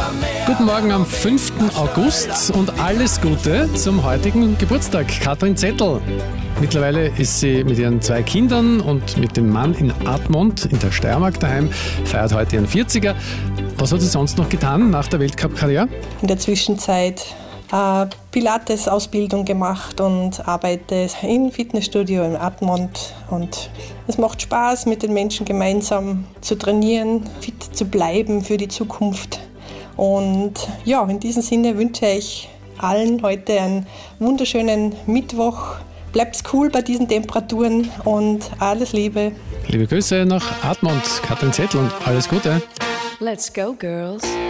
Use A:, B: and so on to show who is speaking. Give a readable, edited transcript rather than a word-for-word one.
A: Guten Morgen am 5. August und alles Gute zum heutigen Geburtstag. Katrin Zettel. Mittlerweile ist sie mit ihren 2 Kindern und mit dem Mann in Admont in der Steiermark daheim, feiert heute ihren 40er. Was hat sie sonst noch getan nach der Weltcup-Karriere?
B: In der Zwischenzeit Pilates-Ausbildung gemacht und arbeite im Fitnessstudio in Admont. Und es macht Spaß, mit den Menschen gemeinsam zu trainieren, fit zu bleiben für die Zukunft. Und ja, in diesem Sinne wünsche ich allen heute einen wunderschönen Mittwoch. Bleibt's cool bei diesen Temperaturen und alles Liebe.
A: Liebe Grüße nach Admont, Katrin Zettel und alles Gute.
C: Let's go, girls.